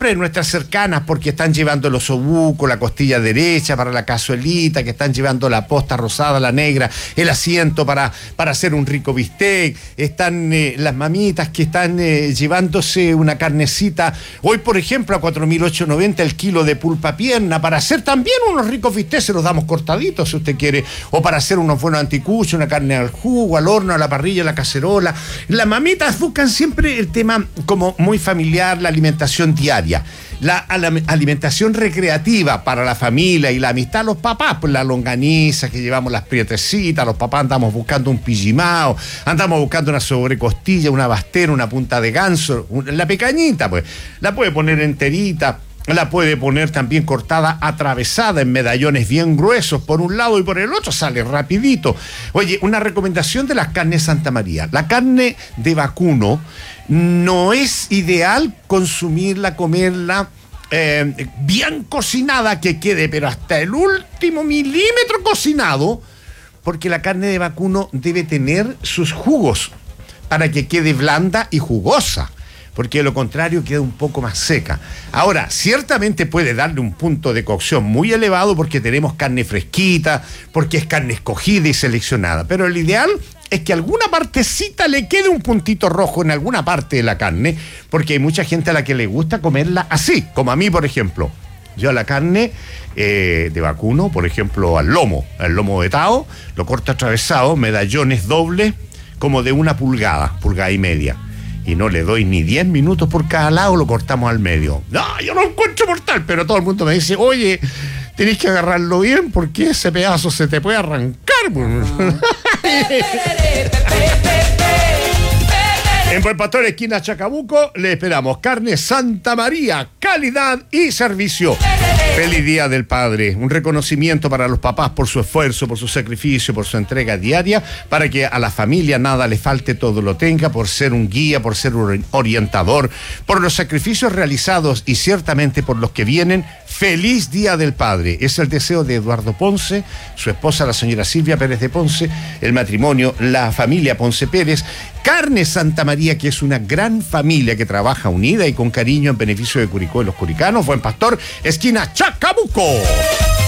siempre nuestras cercanas, porque están llevando el osobuco, la costilla derecha para la cazuelita, que están llevando la posta rosada, la negra, el asiento para hacer un rico bistec. Están las mamitas que están llevándose una carnecita. Hoy, por ejemplo, a 4.890 el kilo de pulpa pierna, para hacer también unos ricos bistecs, se los damos cortaditos si usted quiere, o para hacer unos buenos anticuchos, una carne al jugo, al horno, a la parrilla, a la cacerola. Las mamitas buscan siempre el tema como muy familiar, la alimentación diaria. La alimentación recreativa para la familia y la amistad, los papás, pues la longaniza, que llevamos las prietecitas, los papás andamos buscando un pillimao, andamos buscando una sobrecostilla, una bastera, una punta de ganso, la pequeñita, pues, la puede poner enterita. La puede poner también cortada, atravesada en medallones bien gruesos, por un lado y por el otro, sale rapidito. Oye, una recomendación de las carnes Santa María. La carne de vacuno no es ideal consumirla, comerla bien cocinada, que quede, pero hasta el último milímetro cocinado, porque la carne de vacuno debe tener sus jugos para que quede blanda y jugosa, porque de lo contrario queda un poco más seca. Ahora, ciertamente puede darle un punto de cocción muy elevado porque tenemos carne fresquita, porque es carne escogida y seleccionada, pero el ideal es que alguna partecita le quede un puntito rojo en alguna parte de la carne, porque hay mucha gente a la que le gusta comerla así, como a mí, por ejemplo. Yo a la carne de vacuno, por ejemplo, al lomo vetado, lo corto atravesado, medallones dobles, como de 1 pulgada, pulgada y media. Y no le doy ni 10 minutos por cada lado, lo cortamos al medio. No, yo lo encuentro mortal, pero todo el mundo me dice, oye, tenés que agarrarlo bien porque ese pedazo se te puede arrancar. En Buen Pastor, esquina Chacabuco, le esperamos. Carne Santa María, calidad y servicio. Feliz Día del Padre. Un reconocimiento para los papás por su esfuerzo, por su sacrificio, por su entrega diaria, para que a la familia nada le falte, todo lo tenga, por ser un guía, por ser un orientador, por los sacrificios realizados y ciertamente por los que vienen. Feliz Día del Padre. Es el deseo de Eduardo Ponce, su esposa, la señora Silvia Pérez de Ponce, el matrimonio, la familia Ponce Pérez. Carne Santa María, que es una gran familia que trabaja unida y con cariño en beneficio de Curicó y los curicanos. Buen Pastor, esquina Chacabuco.